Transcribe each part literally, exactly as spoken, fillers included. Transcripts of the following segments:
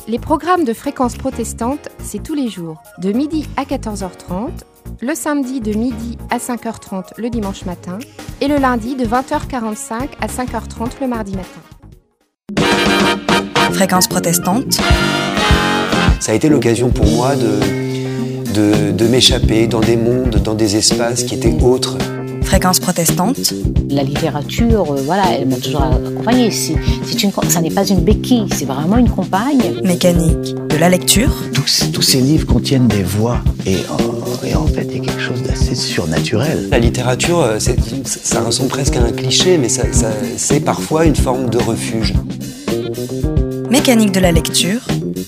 Les programmes de Fréquence Protestante, c'est tous les jours, de midi à quatorze heures trente, le samedi de midi à cinq heures trente le dimanche matin, et le lundi de vingt heures quarante-cinq à cinq heures trente le mardi matin. Fréquence Protestante. Ça a été l'occasion pour moi de, de, de m'échapper dans des mondes, dans des espaces qui étaient autres. Fréquence Protestante. La littérature, euh, voilà, elle m'a toujours accompagnée. C'est, c'est une, ça n'est pas une béquille, c'est vraiment une compagne. Mécanique de la lecture. Tous, tous ces livres contiennent des voix. Et, euh, et en fait, il y a quelque chose d'assez surnaturel. La littérature, c'est, ça ressemble presque à un cliché, mais ça, ça, c'est parfois une forme de refuge. Mécanique de la lecture.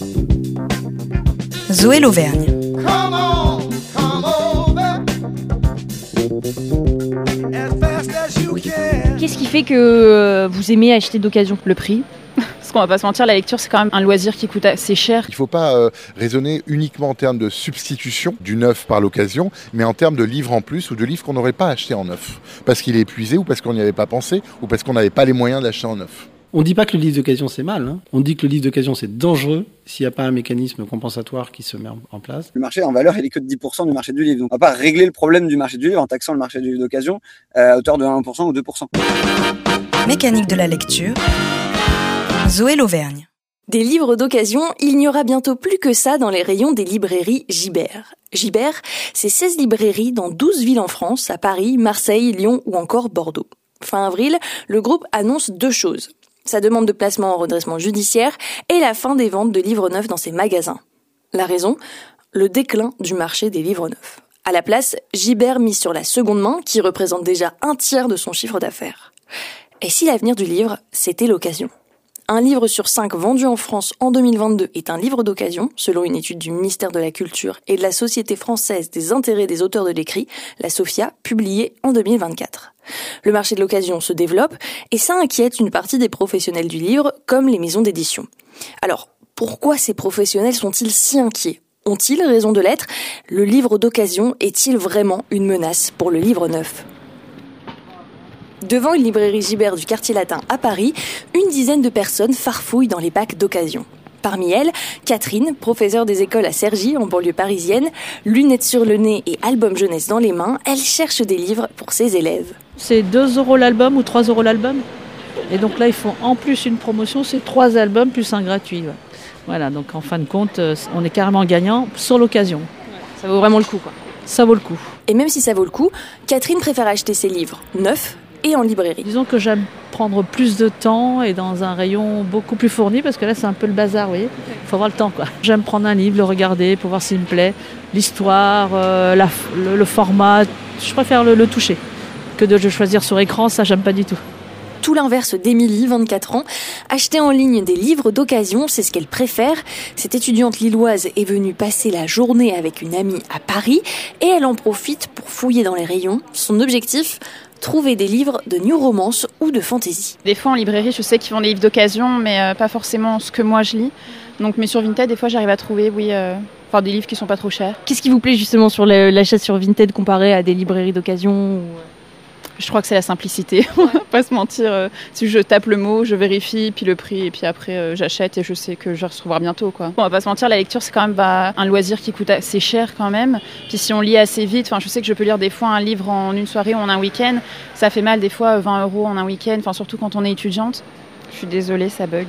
Zoé Lauvergne. Qu'est-ce qui fait que vous aimez acheter d'occasion ? Le prix ? Parce qu'on va pas se mentir, la lecture c'est quand même un loisir qui coûte assez cher. Il ne faut pas euh, raisonner uniquement en termes de substitution du neuf par l'occasion, mais en termes de livres en plus ou de livres qu'on n'aurait pas acheté en neuf. Parce qu'il est épuisé ou parce qu'on n'y avait pas pensé ou parce qu'on n'avait pas les moyens de l'acheter en neuf. On ne dit pas que le livre d'occasion c'est mal, hein. On dit que le livre d'occasion c'est dangereux s'il n'y a pas un mécanisme compensatoire qui se met en place. Le marché en valeur il est que de dix pour cent du marché du livre. Donc on ne va pas régler le problème du marché du livre en taxant le marché du livre d'occasion à hauteur de un pour cent ou deux pour cent. Mécanique de la lecture. Zoé Lauvergne. Des livres d'occasion, il n'y aura bientôt plus que ça dans les rayons des librairies Gibert. Gibert, c'est seize librairies dans douze villes en France, à Paris, Marseille, Lyon ou encore Bordeaux. Fin avril, le groupe annonce deux choses. Sa demande de placement en redressement judiciaire et la fin des ventes de livres neufs dans ses magasins. La raison ? Le déclin du marché des livres neufs. À la place, Gibert mise sur la seconde main, qui représente déjà un tiers de son chiffre d'affaires. Et si l'avenir du livre, c'était l'occasion ? Un livre sur cinq vendu en France en deux mille vingt-deux est un livre d'occasion, selon une étude du ministère de la Culture et de la Société française des intérêts des auteurs de l'écrit, la SOFIA, publiée en deux mille vingt-quatre. Le marché de l'occasion se développe et ça inquiète une partie des professionnels du livre, comme les maisons d'édition. Alors, pourquoi ces professionnels sont-ils si inquiets ? Ont-ils raison de l'être ? Le livre d'occasion est-il vraiment une menace pour le livre neuf ? Devant une librairie Gibert du quartier latin à Paris, une dizaine de personnes farfouillent dans les bacs d'occasion. Parmi elles, Catherine, professeure des écoles à Cergy, en banlieue parisienne, lunettes sur le nez et album jeunesse dans les mains, elle cherche des livres pour ses élèves. C'est deux euros l'album ou trois euros l'album. Et donc là, ils font en plus une promotion, c'est trois albums plus un gratuit. Ouais. Voilà, donc en fin de compte, on est carrément gagnant sur l'occasion. Ça vaut vraiment le coup, quoi. Ça vaut le coup. Et même si ça vaut le coup, Catherine préfère acheter ses livres neufs et en librairie. Disons que j'aime prendre plus de temps et dans un rayon beaucoup plus fourni, parce que là c'est un peu le bazar, vous voyez. Il faut avoir le temps, quoi. J'aime prendre un livre, le regarder pour voir s'il me plaît, l'histoire, euh, la, le, le format. Je préfère le, le toucher que de le choisir sur écran, ça j'aime pas du tout. Tout l'inverse d'Émilie, vingt-quatre ans. Acheter en ligne des livres d'occasion, c'est ce qu'elle préfère. Cette étudiante lilloise est venue passer la journée avec une amie à Paris et elle en profite pour fouiller dans les rayons. Son objectif ? Trouver des livres de new romance ou de fantasy. Des fois en librairie, je sais qu'ils vendent des livres d'occasion, mais euh, pas forcément ce que moi je lis. Donc, mais sur Vinted, des fois, j'arrive à trouver, oui, euh, enfin, des livres qui sont pas trop chers. Qu'est-ce qui vous plaît justement sur le, l'achat sur Vinted comparé à des librairies d'occasion ou... Je crois que c'est la simplicité, on va pas se mentir. Si je tape le mot, je vérifie, puis le prix, et puis après euh, j'achète et je sais que je vais recevoir bientôt, quoi. On va pas se mentir, la lecture c'est quand même bah, un loisir qui coûte assez cher quand même. Puis si on lit assez vite, enfin je sais que je peux lire des fois un livre en une soirée ou en un week-end, ça fait mal des fois vingt euros en un week-end, enfin surtout quand on est étudiante. Je suis désolée, ça bug.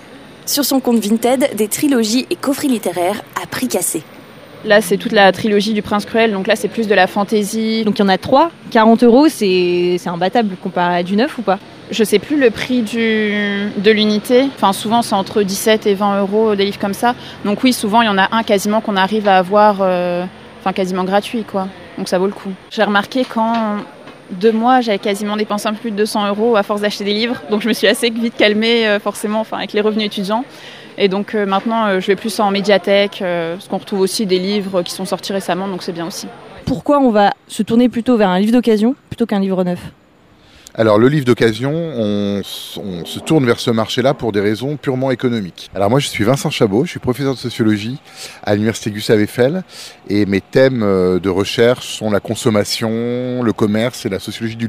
Sur son compte Vinted, des trilogies et coffrets littéraires à prix cassé. Là, c'est toute la trilogie du Prince Cruel, donc là, c'est plus de la fantaisie. Donc il y en a trois, quarante euros, c'est, c'est imbattable comparé à du neuf ou pas ? Je sais plus le prix du, de l'unité. Enfin, souvent, c'est entre dix-sept et vingt euros, des livres comme ça. Donc oui, souvent, il y en a un quasiment qu'on arrive à avoir, euh, enfin, quasiment gratuit, quoi. Donc ça vaut le coup. J'ai remarqué qu'en deux mois, j'avais quasiment dépensé un peu plus de deux cents euros à force d'acheter des livres. Donc je me suis assez vite calmée, euh, forcément, enfin, avec les revenus étudiants. Et donc euh, maintenant, euh, je vais plus en médiathèque, euh, parce qu'on retrouve aussi des livres qui sont sortis récemment, donc c'est bien aussi. Pourquoi on va se tourner plutôt vers un livre d'occasion plutôt qu'un livre neuf ? Alors le livre d'occasion, on, on se tourne vers ce marché-là pour des raisons purement économiques. Alors moi je suis Vincent Chabot, je suis professeur de sociologie à l'université Gustave Eiffel et mes thèmes de recherche sont la consommation, le commerce et la sociologie du luxe.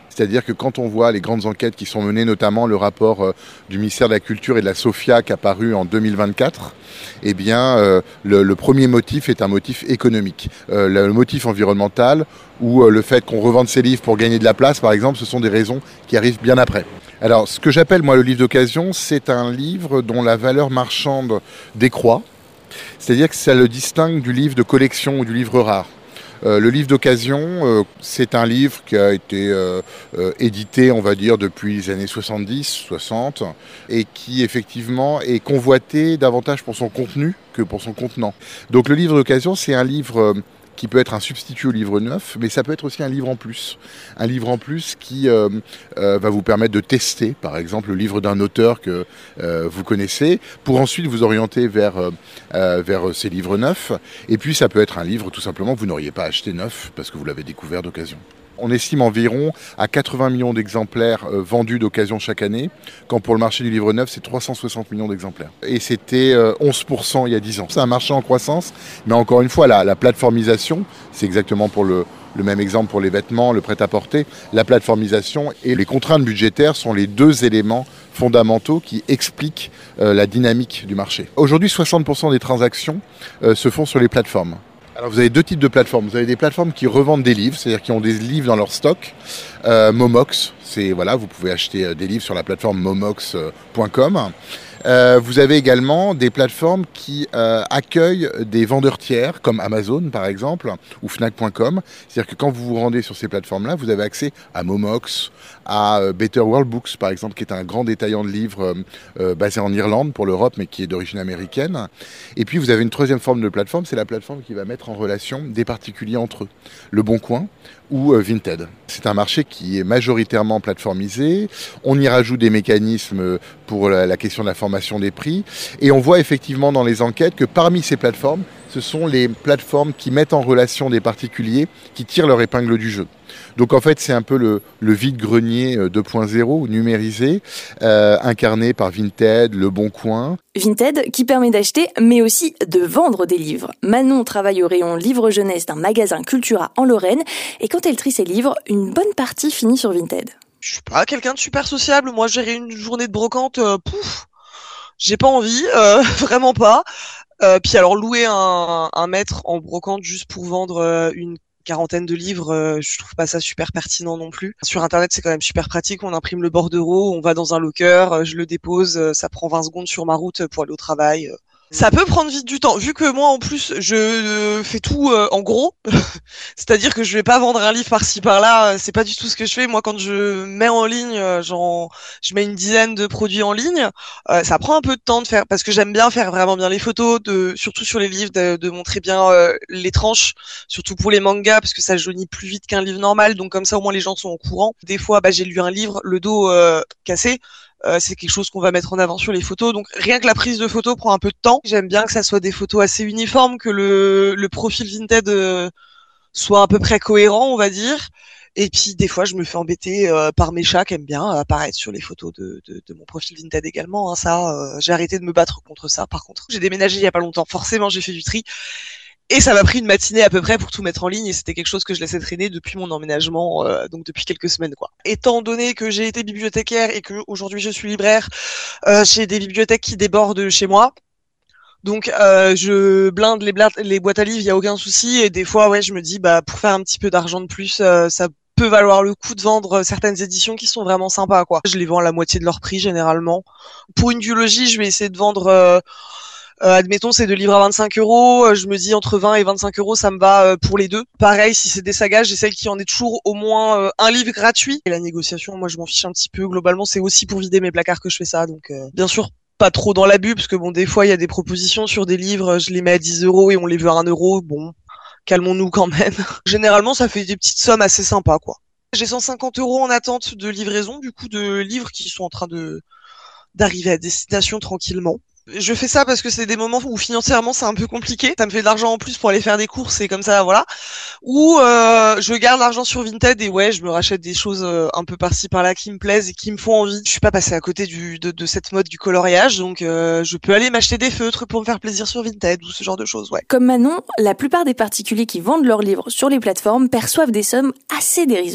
C'est-à-dire que quand on voit les grandes enquêtes qui sont menées, notamment le rapport euh, du ministère de la Culture et de la SOFIA qui a paru en deux mille vingt-quatre, eh bien, euh, le, le premier motif est un motif économique. Euh, le, le motif environnemental ou euh, le fait qu'on revende ses livres pour gagner de la place, par exemple, ce sont des raisons qui arrivent bien après. Alors, ce que j'appelle, moi, le livre d'occasion, c'est un livre dont la valeur marchande décroît. C'est-à-dire que ça le distingue du livre de collection ou du livre rare. Euh, le livre d'occasion, euh, c'est un livre qui a été euh, euh, édité, on va dire, depuis les années soixante-dix, soixante, et qui effectivement est convoité davantage pour son contenu que pour son contenant. Donc le livre d'occasion, c'est un livre euh, qui peut être un substitut au livre neuf, mais ça peut être aussi un livre en plus. Un livre en plus qui euh, euh, va vous permettre de tester, par exemple, le livre d'un auteur que euh, vous connaissez, pour ensuite vous orienter vers, euh, vers ces livres neufs. Et puis ça peut être un livre tout simplement que vous n'auriez pas acheté neuf, parce que vous l'avez découvert d'occasion. On estime environ à quatre-vingts millions d'exemplaires euh, vendus d'occasion chaque année, quand pour le marché du livre neuf, c'est trois cent soixante millions d'exemplaires. Et c'était euh, onze pour cent il y a dix ans. C'est un marché en croissance, mais encore une fois, la, la plateformisation, c'est exactement pour le, le même exemple pour les vêtements, le prêt-à-porter, la plateformisation et les contraintes budgétaires sont les deux éléments fondamentaux qui expliquent euh, la dynamique du marché. Aujourd'hui, soixante pour cent des transactions euh, se font sur les plateformes. Alors vous avez deux types de plateformes. Vous avez des plateformes qui revendent des livres, c'est-à-dire qui ont des livres dans leur stock. Euh, Momox, c'est voilà, vous pouvez acheter des livres sur la plateforme momox point com. Euh, vous avez également des plateformes qui euh, accueillent des vendeurs tiers, comme Amazon par exemple, ou Fnac point com. C'est-à-dire que quand vous vous rendez sur ces plateformes-là, vous avez accès à Momox, à euh, Better World Books par exemple, qui est un grand détaillant de livres euh, euh, basé en Irlande pour l'Europe, mais qui est d'origine américaine. Et puis vous avez une troisième forme de plateforme, c'est la plateforme qui va mettre en relation des particuliers entre eux. Le Bon Coin ou euh, Vinted. C'est un marché qui est majoritairement plateformisé. On y rajoute des mécanismes pour la, la question de la formation des prix. Et on voit effectivement dans les enquêtes que parmi ces plateformes, ce sont les plateformes qui mettent en relation des particuliers qui tirent leur épingle du jeu. Donc en fait, c'est un peu le, le vide-grenier deux point zéro numérisé, euh, incarné par Vinted, Le Bon Coin. Vinted qui permet d'acheter mais aussi de vendre des livres. Manon travaille au rayon livres jeunesse d'un magasin Cultura en Lorraine et quand elle trie ses livres, une bonne partie finit sur Vinted. Je suis pas quelqu'un de super sociable, moi gérer une journée de brocante, euh, pouf, j'ai pas envie, euh, vraiment pas. Euh, puis alors louer un, un maître en brocante juste pour vendre euh, une quarantaine de livres, euh, je trouve pas ça super pertinent non plus. Sur internet c'est quand même super pratique, on imprime le bordereau, on va dans un locker, euh, je le dépose, euh, ça prend vingt secondes sur ma route pour aller au travail. Euh. Ça peut prendre vite du temps, vu que moi en plus je euh, fais tout euh, en gros, c'est-à-dire que je vais pas vendre un livre par-ci par-là, c'est pas du tout ce que je fais. Moi quand je mets en ligne, euh, genre je mets une dizaine de produits en ligne, euh, ça prend un peu de temps de faire, parce que j'aime bien faire vraiment bien les photos, de surtout sur les livres, de, de montrer bien euh, les tranches, surtout pour les mangas, parce que ça jaunit plus vite qu'un livre normal, donc comme ça au moins les gens sont au courant. Des fois bah j'ai lu un livre, le dos euh, cassé. Euh, c'est quelque chose qu'on va mettre en avant sur les photos, donc rien que la prise de photo prend un peu de temps. J'aime bien que ça soit des photos assez uniformes, que le, le profil Vinted euh, soit à peu près cohérent, on va dire. Et puis des fois je me fais embêter euh, par mes chats qui aiment bien apparaître sur les photos de, de, de mon profil Vinted également, hein. Ça euh, j'ai arrêté de me battre contre ça. Par contre j'ai déménagé il y a pas longtemps, forcément j'ai fait du tri. Et ça m'a pris une matinée à peu près pour tout mettre en ligne, et c'était quelque chose que je laissais traîner depuis mon emménagement, euh, donc depuis quelques semaines, quoi. Étant donné que j'ai été bibliothécaire et que aujourd'hui je suis libraire, euh, j'ai des bibliothèques qui débordent chez moi. Donc euh, je blinde les, bla- les boîtes à livres, il y a aucun souci, et des fois ouais, je me dis bah pour faire un petit peu d'argent de plus, euh, ça peut valoir le coup de vendre certaines éditions qui sont vraiment sympas, quoi. Je les vends à la moitié de leur prix généralement. Pour une duologie, je vais essayer de vendre euh, Euh, admettons, c'est deux livres à vingt-cinq euros. Je me dis entre vingt et vingt-cinq euros, ça me va euh, pour les deux. Pareil, si c'est des sagas, j'essaie qu'il y en ait toujours au moins euh, un livre gratuit. Et la négociation, moi, je m'en fiche un petit peu. Globalement, c'est aussi pour vider mes placards que je fais ça. Donc, euh, bien sûr, pas trop dans l'abus, parce que bon, des fois, il y a des propositions sur des livres, je les mets à dix euros et on les veut à un euro. Bon, calmons-nous quand même. Généralement, ça fait des petites sommes assez sympas, quoi. J'ai cent cinquante euros en attente de livraison, du coup, de livres qui sont en train de d'arriver à destination tranquillement. Je fais ça parce que c'est des moments où financièrement c'est un peu compliqué. Ça me fait de l'argent en plus pour aller faire des courses et comme ça, voilà. Ou euh, je garde l'argent sur Vinted et ouais, je me rachète des choses euh, un peu par-ci par-là qui me plaisent et qui me font envie. Je suis pas passée à côté du de, de cette mode du coloriage, donc euh, je peux aller m'acheter des feutres pour me faire plaisir sur Vinted ou ce genre de choses, ouais. Comme Manon, la plupart des particuliers qui vendent leurs livres sur les plateformes perçoivent des sommes assez dérisoires.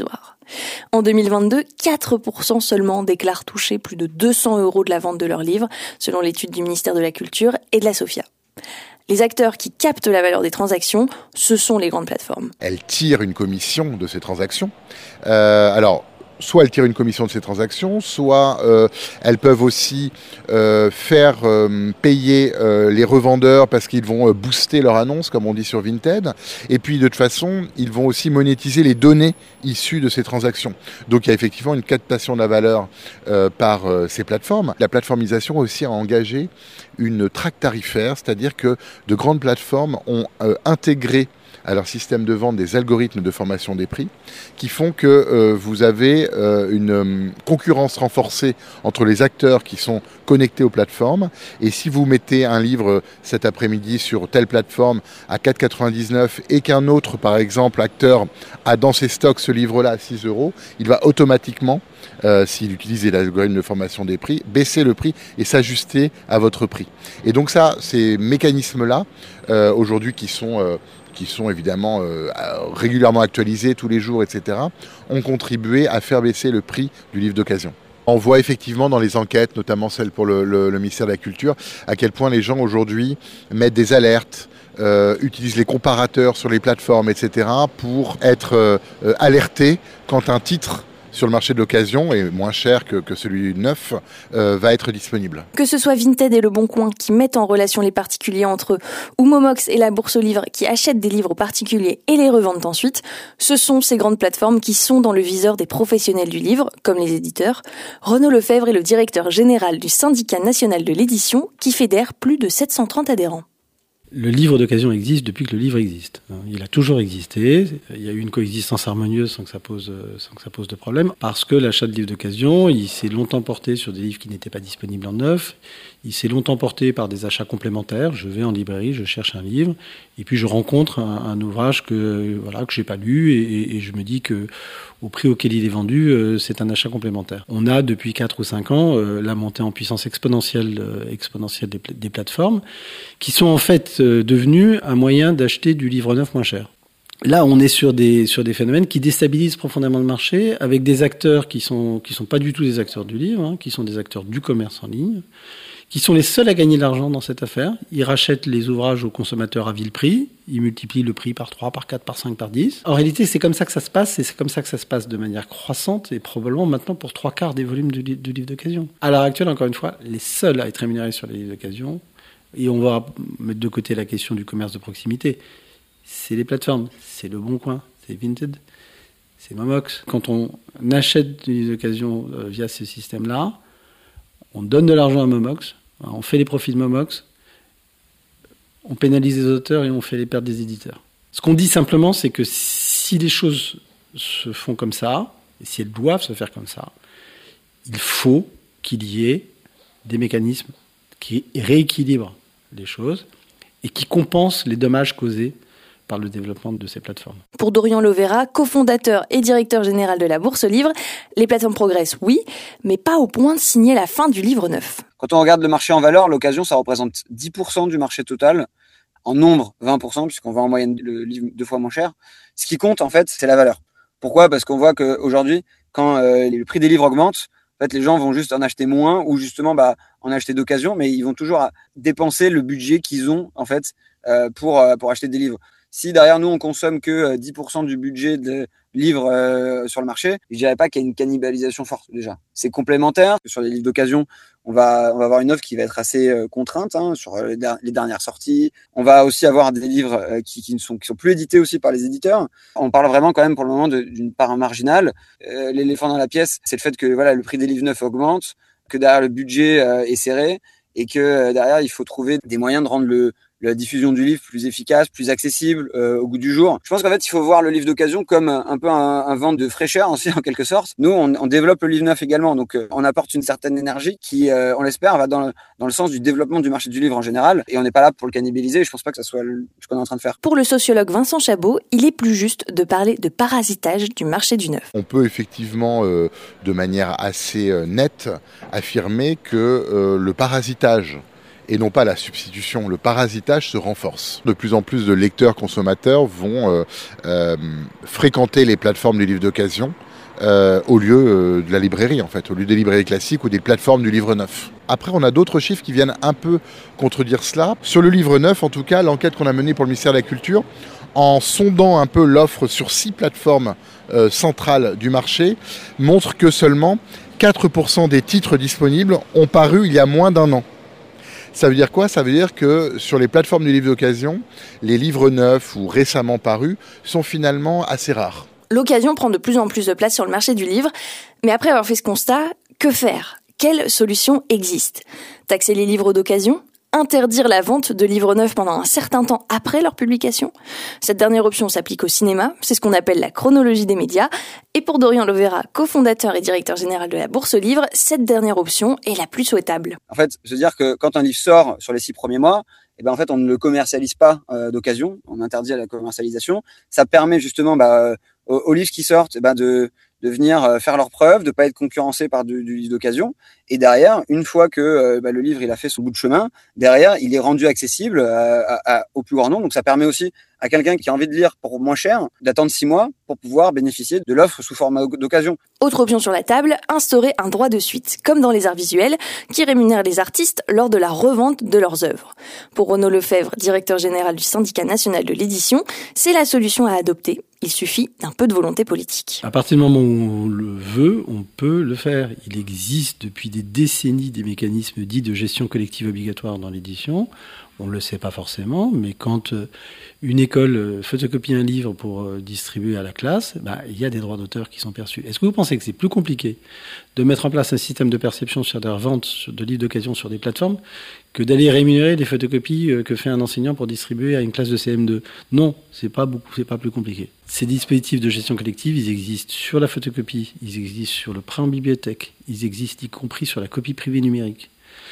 En deux mille vingt-deux, quatre pour cent seulement déclarent toucher plus de deux cents euros de la vente de leurs livres, selon l'étude du ministère de la Culture et de la SOFIA. Les acteurs qui captent la valeur des transactions, ce sont les grandes plateformes. Elles tirent une commission de ces transactions. Euh, alors, soit elles tirent une commission de ces transactions, soit euh, elles peuvent aussi euh, faire euh, payer euh, les revendeurs parce qu'ils vont euh, booster leur annonce, comme on dit sur Vinted. Et puis, de toute façon, ils vont aussi monétiser les données issues de ces transactions. Donc, il y a effectivement une captation de la valeur euh, par euh, ces plateformes. La plateformisation aussi a engagé une traque tarifaire, c'est-à-dire que de grandes plateformes ont euh, intégré à leur système de vente des algorithmes de formation des prix qui font que euh, vous avez euh, une euh, concurrence renforcée entre les acteurs qui sont connectés aux plateformes. Et si vous mettez un livre euh, cet après-midi sur telle plateforme à quatre euros quatre-vingt-dix-neuf et qu'un autre, par exemple, acteur a dans ses stocks ce livre-là à six euros, il va automatiquement, euh, s'il utilise l'algorithme de formation des prix, baisser le prix et s'ajuster à votre prix. Et donc ça, ces mécanismes-là, euh, aujourd'hui qui sont... Euh, qui sont évidemment euh, régulièrement actualisés tous les jours, et cetera, ont contribué à faire baisser le prix du livre d'occasion. On voit effectivement dans les enquêtes, notamment celles pour le, le, le ministère de la Culture, à quel point les gens aujourd'hui mettent des alertes, euh, utilisent les comparateurs sur les plateformes, et cetera, pour être euh, alertés quand un titre sur le marché de l'occasion, et moins cher que, que celui neuf, euh, va être disponible. Que ce soit Vinted et Le Bon Coin qui mettent en relation les particuliers entre eux, ou Momox et la Bourse aux livres qui achètent des livres aux particuliers et les revendent ensuite, ce sont ces grandes plateformes qui sont dans le viseur des professionnels du livre, comme les éditeurs. Renaud Lefebvre est le directeur général du syndicat national de l'édition qui fédère plus de sept cent trente adhérents. Le livre d'occasion existe depuis que le livre existe. Il a toujours existé. Il y a eu une coexistence harmonieuse sans que ça pose, sans que ça pose de problème. Parce que l'achat de livres d'occasion, il s'est longtemps porté sur des livres qui n'étaient pas disponibles en neuf. Il s'est longtemps porté par des achats complémentaires. Je vais en librairie, je cherche un livre, et puis je rencontre un, un ouvrage que voilà que j'ai pas lu, et, et je me dis que au prix auquel il est vendu, euh, c'est un achat complémentaire. On a depuis quatre ou cinq ans euh, la montée en puissance exponentielle, euh, exponentielle des, des plateformes, qui sont en fait euh, devenues un moyen d'acheter du livre neuf moins cher. Là, on est sur des sur des phénomènes qui déstabilisent profondément le marché, avec des acteurs qui sont qui sont pas du tout des acteurs du livre, hein, qui sont des acteurs du commerce en ligne, qui sont les seuls à gagner de l'argent dans cette affaire. Ils rachètent les ouvrages aux consommateurs à vil prix, ils multiplient le prix par trois, par quatre, par cinq, par dix. En réalité, c'est comme ça que ça se passe, et c'est comme ça que ça se passe de manière croissante, et probablement maintenant pour trois quarts des volumes du, du livre d'occasion. À l'heure actuelle, encore une fois, les seuls à être rémunérés sur les livres d'occasion, et on va mettre de côté la question du commerce de proximité, c'est les plateformes, c'est Le Bon Coin, c'est Vinted, c'est Momox. Quand on achète des livres d'occasion euh, via ce système-là, on donne de l'argent à Momox, on fait les profits de Momox, on pénalise les auteurs et on fait les pertes des éditeurs. Ce qu'on dit simplement, c'est que si les choses se font comme ça, et si elles doivent se faire comme ça, il faut qu'il y ait des mécanismes qui rééquilibrent les choses et qui compensent les dommages causés par le développement de ces plateformes. Pour Dorian Lovera, cofondateur et directeur général de la Bourse aux livres, les plateformes progressent, oui, mais pas au point de signer la fin du livre neuf. Quand on regarde le marché en valeur, l'occasion, ça représente dix pour cent du marché total. En nombre, vingt pour cent, puisqu'on vend en moyenne le livre deux fois moins cher. Ce qui compte, en fait, c'est la valeur. Pourquoi ? Parce qu'on voit qu'aujourd'hui, quand euh, le prix des livres augmente, en fait, les gens vont juste en acheter moins ou justement bah, en acheter d'occasion, mais ils vont toujours dépenser le budget qu'ils ont en fait euh, pour, euh, pour acheter des livres. Si derrière nous, on consomme que dix pour cent du budget de livres euh, sur le marché, je dirais pas qu'il y a une cannibalisation forte déjà. C'est complémentaire. Sur les livres d'occasion, on va, on va avoir une offre qui va être assez euh, contrainte hein, sur les, der- les dernières sorties. On va aussi avoir des livres euh, qui, qui ne sont, qui sont plus édités aussi par les éditeurs. On parle vraiment quand même pour le moment de, d'une part marginale. Euh, l'éléphant dans la pièce, c'est le fait que voilà, le prix des livres neufs augmente, que derrière le budget euh, est serré et que euh, derrière il faut trouver des moyens de rendre le la diffusion du livre plus efficace, plus accessible euh, au goût du jour. Je pense qu'en fait, il faut voir le livre d'occasion comme un, un peu un, un vent de fraîcheur aussi, en quelque sorte. Nous, on, on développe le livre neuf également, donc euh, on apporte une certaine énergie qui, euh, on l'espère, va dans le, dans le sens du développement du marché du livre en général, et on n'est pas là pour le cannibaliser, je pense pas que ça soit le, ce qu'on est en train de faire. Pour le sociologue Vincent Chabot, il est plus juste de parler de parasitage du marché du neuf. On peut effectivement, euh, de manière assez euh, nette, affirmer que euh, le parasitage et non pas la substitution. Le parasitage se renforce. De plus en plus de lecteurs consommateurs vont euh, euh, fréquenter les plateformes du livre d'occasion euh, au lieu euh, de la librairie, en fait, au lieu des librairies classiques ou des plateformes du livre neuf. Après, on a d'autres chiffres qui viennent un peu contredire cela. Sur le livre neuf, en tout cas, l'enquête qu'on a menée pour le ministère de la Culture, en sondant un peu l'offre sur six plateformes euh, centrales du marché, montre que seulement quatre pour cent des titres disponibles ont paru il y a moins d'un an. Ça veut dire quoi ? Ça veut dire que sur les plateformes du livre d'occasion, les livres neufs ou récemment parus sont finalement assez rares. L'occasion prend de plus en plus de place sur le marché du livre, mais après avoir fait ce constat, que faire ? Quelles solutions existent ? Taxer les livres d'occasion ? Interdire la vente de livres neufs pendant un certain temps après leur publication. Cette dernière option s'applique au cinéma, c'est ce qu'on appelle la chronologie des médias. Et pour Dorian Lovera, cofondateur et directeur général de la Bourse Livre, cette dernière option est la plus souhaitable. En fait, je veux dire que quand un livre sort sur les six premiers mois, eh ben en fait on ne le commercialise pas euh, d'occasion, on interdit la commercialisation. Ça permet justement bah, aux, aux livres qui sortent eh ben de de venir faire leurs preuves, de pas être concurrencés par du, du livre d'occasion. Et derrière, une fois que euh, bah, le livre il a fait son bout de chemin, derrière il est rendu accessible à, à, à, au plus grand nombre. Donc ça permet aussi à quelqu'un qui a envie de lire pour moins cher d'attendre six mois pour pouvoir bénéficier de l'offre sous format d'occasion. Autre option sur la table, instaurer un droit de suite, comme dans les arts visuels, qui rémunère les artistes lors de la revente de leurs œuvres. Pour Renaud Lefebvre, directeur général du syndicat national de l'édition, c'est la solution à adopter. Il suffit d'un peu de volonté politique. À partir du moment où on le veut, on peut le faire. Il existe depuis des décennies des mécanismes dits de gestion collective obligatoire dans l'édition. On ne le sait pas forcément, mais quand une école photocopie un livre pour distribuer à la classe, bah, il y a des droits d'auteur qui sont perçus. Est-ce que vous pensez que c'est plus compliqué de mettre en place un système de perception sur des reventes de livres d'occasion sur des plateformes que d'aller rémunérer les photocopies que fait un enseignant pour distribuer à une classe de C M deux? Non, c'est pas beaucoup, c'est pas plus compliqué. Ces dispositifs de gestion collective, ils existent sur la photocopie, ils existent sur le prêt en bibliothèque, ils existent y compris sur la copie privée numérique.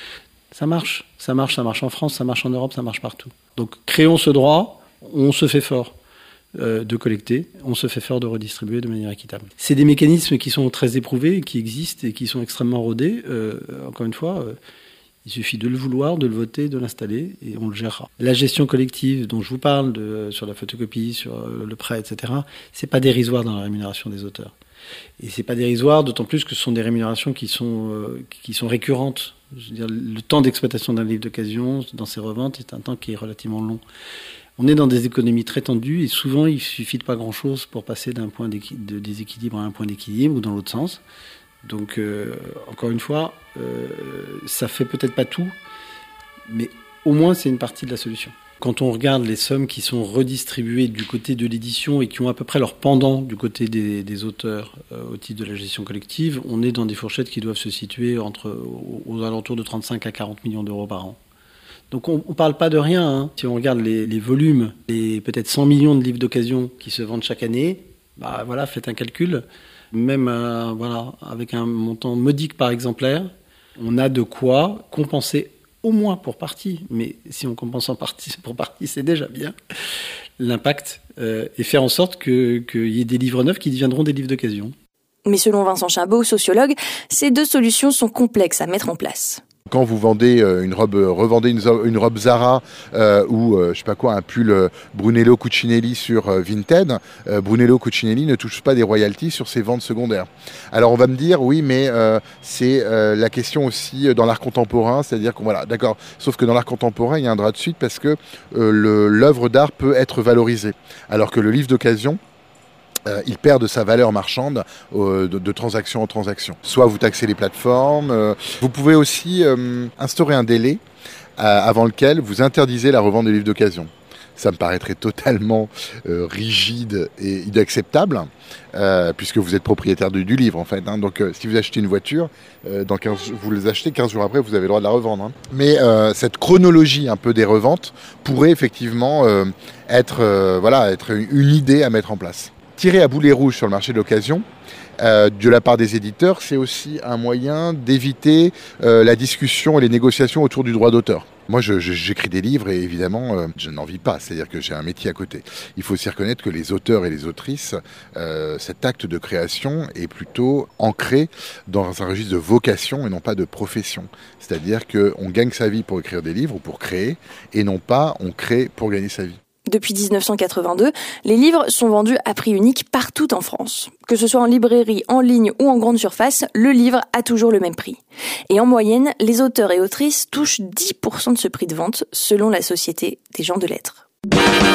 Ça marche, ça marche, ça marche en France, ça marche en Europe, ça marche partout. Donc créons ce droit, on se fait fort euh, de collecter, on se fait fort de redistribuer de manière équitable. C'est des mécanismes qui sont très éprouvés, qui existent et qui sont extrêmement rodés. Euh, encore une fois, euh, il suffit de le vouloir, de le voter, de l'installer et on le gérera. La gestion collective dont je vous parle, de, sur la photocopie, sur le prêt, et cetera, c'est pas dérisoire dans la rémunération des auteurs. Et c'est pas dérisoire, d'autant plus que ce sont des rémunérations qui sont, euh, qui sont récurrentes. Je veux dire, le temps d'exploitation d'un livre d'occasion dans ses reventes est un temps qui est relativement long. On est dans des économies très tendues et souvent il suffit de pas grand-chose pour passer d'un point de déséquilibre à un point d'équilibre ou dans l'autre sens. Donc euh, encore une fois, euh, ça fait peut-être pas tout, mais au moins c'est une partie de la solution. Quand on regarde les sommes qui sont redistribuées du côté de l'édition et qui ont à peu près leur pendant du côté des, des auteurs euh, au titre de la gestion collective, on est dans des fourchettes qui doivent se situer entre, aux, aux alentours de trente-cinq à quarante millions d'euros par an. Donc on ne parle pas de rien. Hein. Si on regarde les, les volumes, les peut-être cent millions de livres d'occasion qui se vendent chaque année, bah voilà, faites un calcul. Même euh, voilà, avec un montant modique par exemplaire, on a de quoi compenser au moins pour partie, mais si on compense en partie pour partie, c'est déjà bien, l'impact euh, et faire en sorte qu'il que y ait des livres neufs qui deviendront des livres d'occasion. Mais selon Vincent Chabot, sociologue, ces deux solutions sont complexes à mettre en place. Quand vous vendez une robe, revendez une, une robe Zara euh, ou euh, je sais pas quoi, un pull euh, Brunello Cucinelli sur euh, Vinted, euh, Brunello Cucinelli ne touche pas des royalties sur ses ventes secondaires. Alors on va me dire oui, mais euh, c'est euh, la question aussi dans l'art contemporain, c'est-à-dire qu'on voilà, d'accord. Sauf que dans l'art contemporain, il y a un droit de suite parce que euh, le, l'œuvre d'art peut être valorisée, alors que le livre d'occasion, Euh, il perd de sa valeur marchande euh, de, de transaction en transaction. Soit vous taxez les plateformes, euh, vous pouvez aussi euh, instaurer un délai euh, avant lequel vous interdisez la revente des livres d'occasion. Ça me paraîtrait totalement euh, rigide et inacceptable, euh, puisque vous êtes propriétaire du, du livre en fait. Hein. Donc euh, si vous achetez une voiture, euh, dans quinze, vous les achetez quinze jours après, vous avez le droit de la revendre. Hein. Mais euh, cette chronologie un peu des reventes pourrait effectivement euh, être, euh, voilà, être une idée à mettre en place. Tirer à boulet rouge sur le marché de l'occasion, euh, de la part des éditeurs, c'est aussi un moyen d'éviter euh, la discussion et les négociations autour du droit d'auteur. Moi, je, je, j'écris des livres et évidemment, euh, je n'en vis pas. C'est-à-dire que j'ai un métier à côté. Il faut aussi reconnaître que les auteurs et les autrices, euh, cet acte de création est plutôt ancré dans un registre de vocation et non pas de profession. C'est-à-dire qu'on gagne sa vie pour écrire des livres ou pour créer et non pas on crée pour gagner sa vie. Depuis dix-neuf cent quatre-vingt-deux, les livres sont vendus à prix unique partout en France. Que ce soit en librairie, en ligne ou en grande surface, le livre a toujours le même prix. Et en moyenne, les auteurs et autrices touchent dix pour cent de ce prix de vente, selon la Société des gens de lettres.